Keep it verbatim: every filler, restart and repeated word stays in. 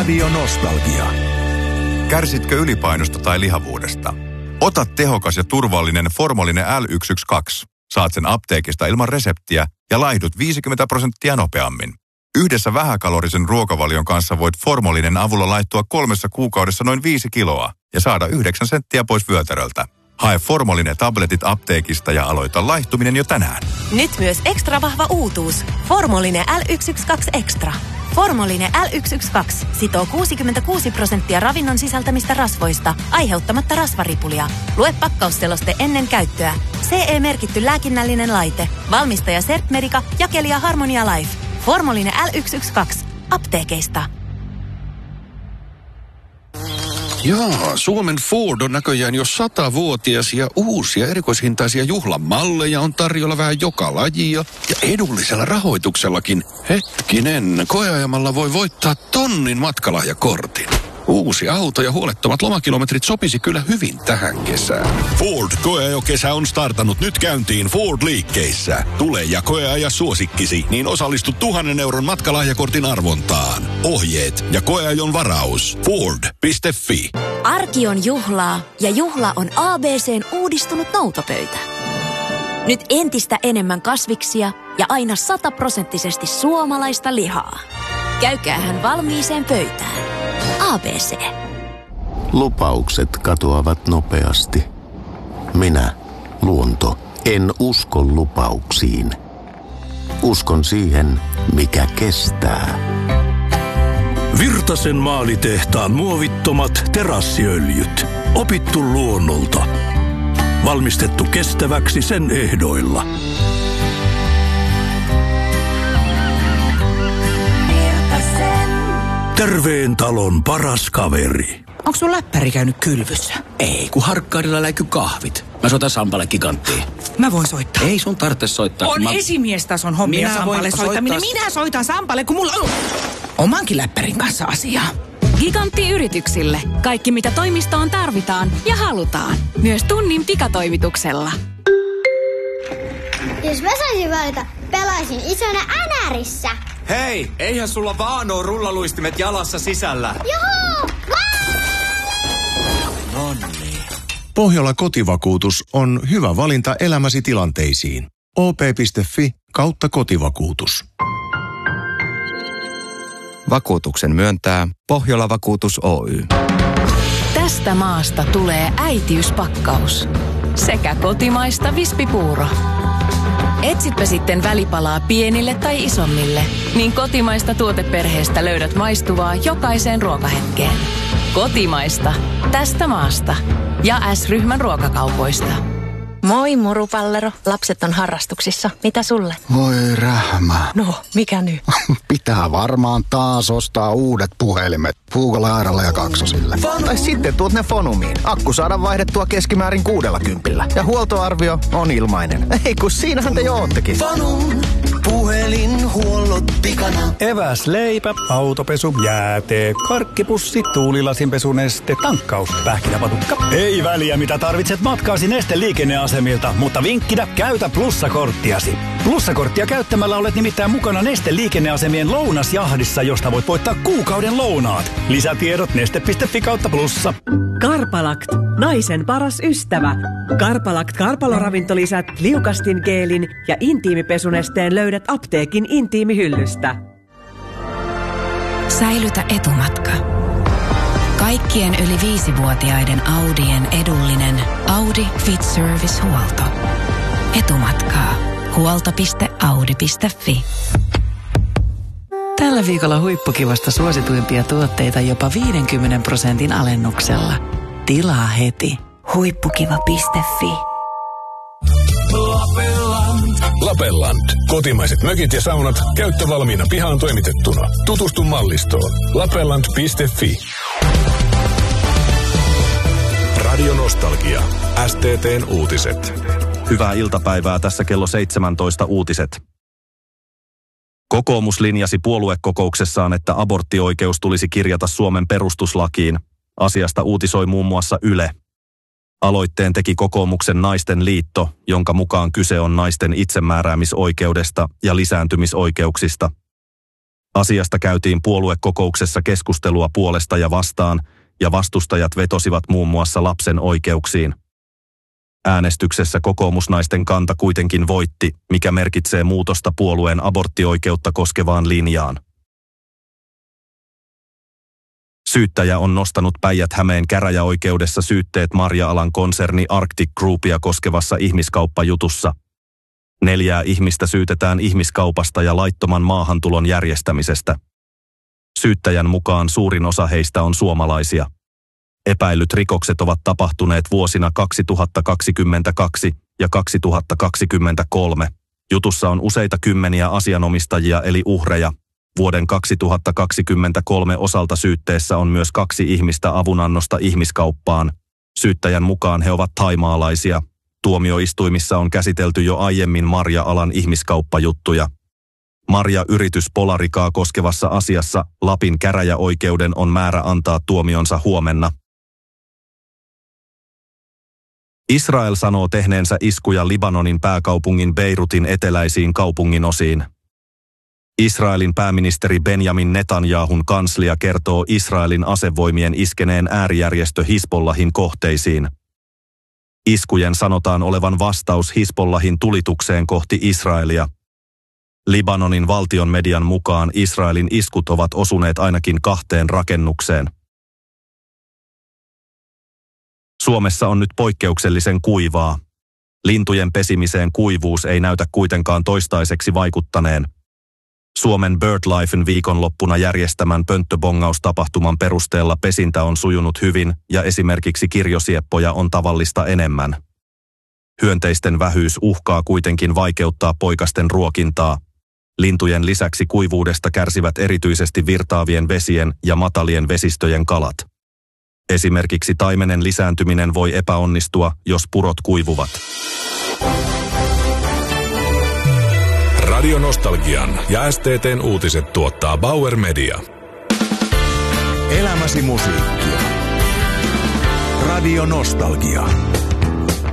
Radio Nostalgia. Kärsitkö ylipainosta tai lihavuudesta? Ota tehokas ja turvallinen Formolinen L yksi yksi kaksi. Saat sen apteekista ilman reseptiä ja laihdut viisikymmentä prosenttia nopeammin. Yhdessä vähäkalorisen ruokavalion kanssa voit Formolinen avulla laittua kolmessa kuukaudessa noin viisi kiloa ja saada yhdeksän senttiä pois vyötäröltä. Hae Formolinen tabletit apteekista ja aloita laihtuminen jo tänään. Nyt myös ekstra vahva uutuus. Formolinen L yksi yksi kaksi Extra. Formolinen L yksi yksi kaksi sitoo kuusikymmentäkuusi prosenttia ravinnon sisältämistä rasvoista, aiheuttamatta rasvaripulia. Lue pakkausseloste ennen käyttöä. C E-merkitty lääkinnällinen laite. Valmistaja Sertmedica, jakelija Harmonia Life. Formolinen L yksi yksi kaksi. Apteekeista. Jaa, Suomen Ford on näköjään jo satavuotias ja uusia erikoishintaisia juhlamalleja on tarjolla vähän joka lajia ja edullisella rahoituksellakin. Hetkinen, koeajamalla voi voittaa tonnin matkalahjakortin. Uusi auto ja huolettomat lomakilometrit sopisi kyllä hyvin tähän kesään. Ford koeajokesä on startannut nyt käyntiin Ford-liikkeissä. Tule ja koeaja suosikkisi, niin osallistu tuhannen euron matkalahjakortin arvontaan. Ohjeet ja koeajon varaus. Ford piste fi. Arki on juhlaa ja juhla on A B C:n uudistunut noutopöytä. Nyt entistä enemmän kasviksia ja aina sataprosenttisesti suomalaista lihaa. Käykäähän valmiiseen pöytään. A B C. Lupaukset katoavat nopeasti. Minä, luonto, en usko lupauksiin. Uskon siihen, mikä kestää. Virtasen maalitehtaan muovittomat terassiöljyt. Opittu luonnolta. Valmistettu kestäväksi sen ehdoilla. Terveen talon paras kaveri. Onks sun läppäri käynyt kylvyssä? Ei, kun Harkkaarilla läiky kahvit. Mä soitan Sampalle Giganttiin. Mä voin soittaa. Ei sun tarvitse soittaa. On mä... esimiestason hommia Minä Sampalle soittaminen. soittaa... Minä soitan Sampalle, kun mulla on omankin läppärin kanssa asiaa. Gigantti-yrityksille. Kaikki mitä toimistoon tarvitaan ja halutaan. Myös tunnin pikatoimituksella. Jos mä saisin valita, pelaisin isona Änärissä. Hei, eihän sulla vaan oo rullaluistimet jalassa sisällä. Juhu! Nonni. Pohjola kotivakuutus on hyvä valinta elämäsi tilanteisiin. o p piste fi kautta kotivakuutus. Vakuutuksen myöntää Pohjola Vakuutus Oy. Tästä maasta tulee äitiyspakkaus. Sekä kotimaista vispipuuro. Etsipä sitten välipalaa pienille tai isommille, niin kotimaista tuoteperheestä löydät maistuvaa jokaiseen ruokahetkeen. Kotimaista. Tästä maasta. Ja S-ryhmän ruokakaupoista. Moi murupallero. Lapset on harrastuksissa. Mitä sulle? Voi rähmä. No, mikä nyt? Pitää varmaan taas ostaa uudet puhelimet. Puukolle, Airalle ja Kaksosille. Tai sitten tuot ne Fonumiin. Akku saadaan vaihdettua keskimäärin kuudella kympillä. Ja huoltoarvio on ilmainen. Ei kun siinähän te jo oottekin. Fonum. Puhelinhuollot pikana. Eväs, leipä, autopesu, jäätee, karkkipussi, tuulilasinpesuneste, tankkaus, pähkinäpatukka. Ei väliä mitä tarvitset matkaasi Neste liikenneasemilta, mutta vinkkinä käytä plussakorttiasi. Plussakorttia käyttämällä olet nimittäin mukana Neste liikenneasemien lounasjahdissa, josta voit voittaa kuukauden lounaat. Lisätiedot neste piste fi kautta plussa. Karpalakt, naisen paras ystävä. Karpalakt karpaloravintolisät, liukastin geelin ja intiimipesunesteen löydät apteekin intiimihyllystä. Säilytä etumatka. Kaikkien yli viisivuotiaiden Audien edullinen Audi Fit Service-huolto. Etumatkaa. huolto piste audi piste fi. Tällä viikolla huippukivasta suosituimpia tuotteita jopa viidenkymmenen prosentin alennuksella. Tilaa heti. huippukiva piste fi. Lapelland. Lapelland. Kotimaiset mökit ja saunat käyttövalmiina pihaan toimitettuna. Tutustu mallistoon. lapelland piste fi. Radio Nostalgia. S T T:n uutiset. Hyvää iltapäivää, tässä kello seitsemäntoista uutiset. Kokoomus linjasi puoluekokouksessaan, että aborttioikeus tulisi kirjata Suomen perustuslakiin. Asiasta uutisoi muun muassa Yle. Aloitteen teki kokoomuksen Naisten liitto, jonka mukaan kyse on naisten itsemääräämisoikeudesta ja lisääntymisoikeuksista. Asiasta käytiin puoluekokouksessa keskustelua puolesta ja vastaan, ja vastustajat vetosivat muun muassa lapsen oikeuksiin. Äänestyksessä kokoomusnaisten kanta kuitenkin voitti, mikä merkitsee muutosta puolueen aborttioikeutta koskevaan linjaan. Syyttäjä on nostanut Päijät-Hämeen käräjäoikeudessa syytteet marja-alan konserni Arctic Groupia koskevassa ihmiskauppajutussa. Neljää ihmistä syytetään ihmiskaupasta ja laittoman maahantulon järjestämisestä. Syyttäjän mukaan suurin osa heistä on suomalaisia. Epäillyt rikokset ovat tapahtuneet vuosina kaksituhattakaksikymmentäkaksi ja kaksituhattakaksikymmentäkolme. Jutussa on useita kymmeniä asianomistajia eli uhreja. Vuoden kaksituhattakaksikymmentäkolme osalta syytteessä on myös kaksi ihmistä avunannosta ihmiskauppaan. Syyttäjän mukaan he ovat thaimaalaisia. Tuomioistuimissa on käsitelty jo aiemmin marja-alan ihmiskauppajuttuja. Marja-yritys Polarikaa koskevassa asiassa Lapin käräjäoikeuden on määrä antaa tuomionsa huomenna. Israel sanoo tehneensä iskuja Libanonin pääkaupungin Beirutin eteläisiin kaupunginosiin. Israelin pääministeri Benjamin Netanyahun kanslia kertoo Israelin asevoimien iskeneen äärijärjestö Hisbollahin kohteisiin. Iskujen sanotaan olevan vastaus Hisbollahin tulitukseen kohti Israelia. Libanonin valtion median mukaan Israelin iskut ovat osuneet ainakin kahteen rakennukseen. Suomessa on nyt poikkeuksellisen kuivaa. Lintujen pesimiseen kuivuus ei näytä kuitenkaan toistaiseksi vaikuttaneen. Suomen BirdLifen viikonloppuna järjestämän pönttöbongaustapahtuman perusteella pesintä on sujunut hyvin ja esimerkiksi kirjosieppoja on tavallista enemmän. Hyönteisten vähyys uhkaa kuitenkin vaikeuttaa poikasten ruokintaa. Lintujen lisäksi kuivuudesta kärsivät erityisesti virtaavien vesien ja matalien vesistöjen kalat. Esimerkiksi taimenen lisääntyminen voi epäonnistua, jos purot kuivuvat. Radio Nostalgian ja S T T:n uutiset tuottaa Bauer Media. Elämäsi musiikkia. Radio Nostalgia.